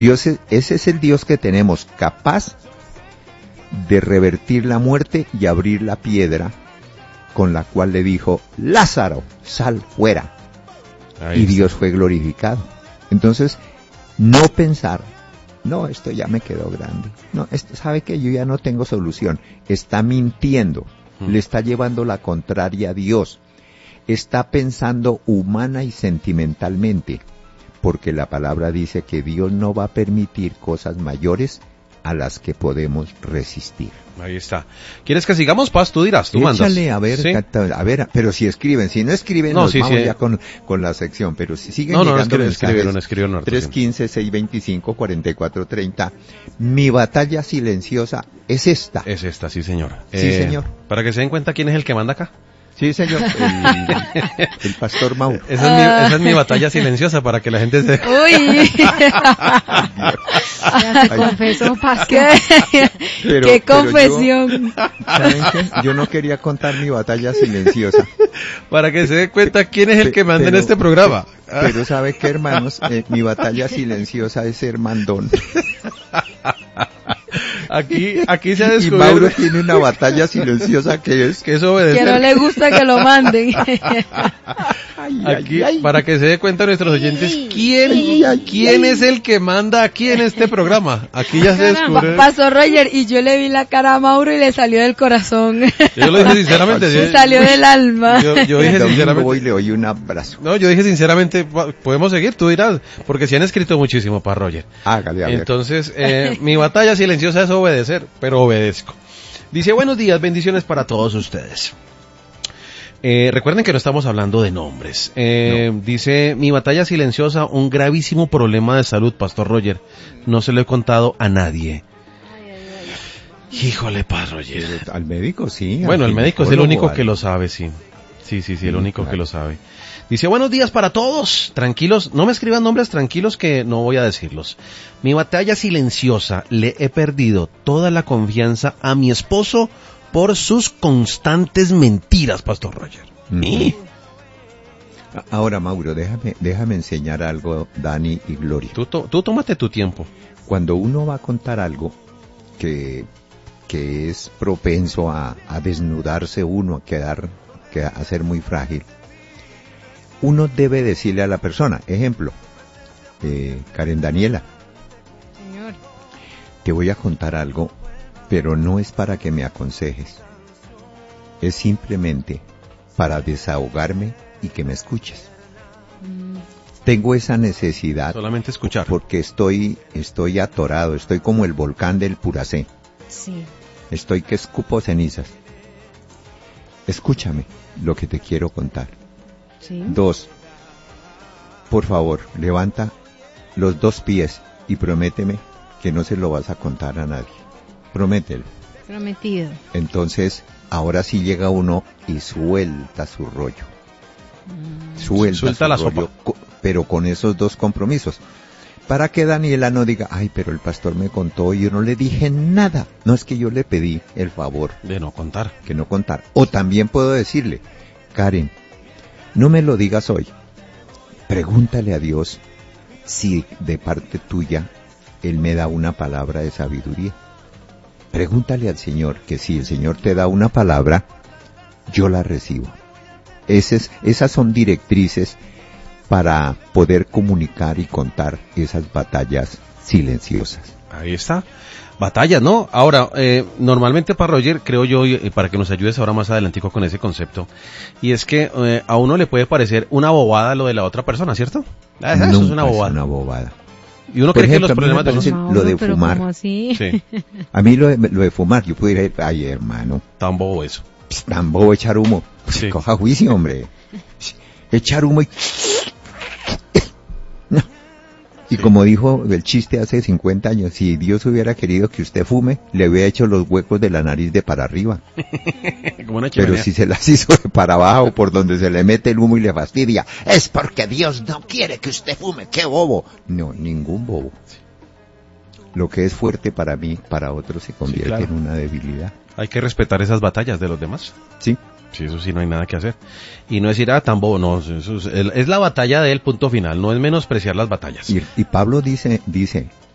Ese es el Dios que tenemos, capaz de revertir la muerte y abrir la piedra con la cual le dijo, Lázaro, sal fuera. Y Dios fue glorificado. Entonces, no pensar, no, esto ya me quedó grande. No, sabe que yo ya no tengo solución. Está mintiendo, le está llevando la contraria a Dios. Está pensando humana y sentimentalmente, porque la palabra dice que Dios no va a permitir cosas mayores a las que podemos resistir. Ahí está. ¿Quieres que sigamos, Paz? Tú dirás, tú mandas. Échale, a ver, ¿sí? A ver, pero si escriben, si no escriben, nos vamos ya con la sección, pero si siguen llegando mensajes, 315-625-4430, mi batalla silenciosa es esta. Es esta, sí señor. Sí, señor. Para que se den cuenta quién es el que manda acá. Sí, señor, el pastor Mauro. Esa es mi batalla silenciosa para que la gente se... ¡Uy! Ya se confesó, pastor. ¡Qué confesión! ¿Saben qué? Yo no quería contar mi batalla silenciosa. Para que se dé cuenta quién es el que manda en este programa. Pero ¿sabe qué, hermanos? Mi batalla silenciosa es ser mandón. Aquí se ha descubierto. Y Mauro tiene una batalla silenciosa que es obedecer. Que no le gusta que lo manden. Aquí, para que se dé cuenta nuestros oyentes, ¿quién es el que manda aquí en este programa? Aquí ya se descubrió. Pasó Roger y yo le vi la cara a Mauro y le salió del corazón. Yo lo dije sinceramente. Se salió del alma. Yo dije sinceramente. Hoy le doy un abrazo. No, yo dije sinceramente, podemos seguir, tú dirás, porque si han escrito muchísimo para Roger. Hágale, a ver. Entonces, mi batalla silenciosa es obedecer, pero obedezco. Dice, buenos días, bendiciones para todos ustedes. Recuerden que no estamos hablando de nombres. No. Dice, mi batalla silenciosa, un gravísimo problema de salud, Pastor Roger. No se lo he contado a nadie. Híjole, Pastor Roger. Al médico, sí. Bueno, el médico es el único que lo sabe, sí. Sí, el único que lo sabe. Dice, buenos días para todos. Tranquilos, no me escriban nombres, tranquilos que no voy a decirlos. Mi batalla silenciosa, le he perdido toda la confianza a mi esposo por sus constantes mentiras, Pastor Roger. Ahora, Mauro, déjame enseñar algo, Dani y Gloria. Tú tómate tu tiempo. Cuando uno va a contar algo que es propenso a desnudarse uno, a ser muy frágil, uno debe decirle a la persona, ejemplo, Karen Daniela, señor, te voy a contar algo, pero no es para que me aconsejes, es simplemente para desahogarme y que me escuches. Tengo esa necesidad. Solamente escuchar. Porque estoy atorado, estoy como el volcán del Puracé. Sí. Estoy que escupo cenizas. Escúchame lo que te quiero contar. Sí. 2. Por favor, levanta los 2 pies y prométeme que no se lo vas a contar a nadie. Promételo. Prometido. Entonces, ahora sí llega uno y suelta su rollo. Suelta la rollo, sopa. Pero con esos 2 compromisos. Para que Daniela no diga, ay, pero el pastor me contó y yo no le dije nada. No, es que yo le pedí el favor. De no contar. Que no contar. O también puedo decirle, Karen, no me lo digas hoy. Pregúntale a Dios si de parte tuya Él me da una palabra de sabiduría. Pregúntale al Señor que si el Señor te da una palabra, yo la recibo. Esas son directrices para poder comunicar y contar esas batallas silenciosas. Ahí está. Batallas, ¿no? Ahora, normalmente para Roger, creo yo, para que nos ayudes ahora más adelantico con ese concepto, y es que a uno le puede parecer una bobada lo de la otra persona, ¿cierto? Eso es una bobada. Es una bobada. Y uno cree que los problemas de lo de fumar. ¿Cómo así? Sí. A mí lo de fumar, yo pudiera ir, ay, hermano. Tan bobo eso. Tan bobo echar humo. Sí. Coja juicio, hombre. Echar humo y... No. Y como dijo el chiste hace 50 años, si Dios hubiera querido que usted fume, le hubiera hecho los huecos de la nariz de para arriba. Como una chimenea. Pero si se las hizo de para abajo, por donde se le mete el humo y le fastidia, es porque Dios no quiere que usted fume. ¡Qué bobo! No, ningún bobo. Lo que es fuerte para mí, para otros se convierte en una debilidad. Hay que respetar esas batallas de los demás. Sí. Sí, eso sí, no hay nada que hacer. Y no decir, tan bobo, no, eso es la batalla del punto final, no es menospreciar las batallas. Y Pablo dice,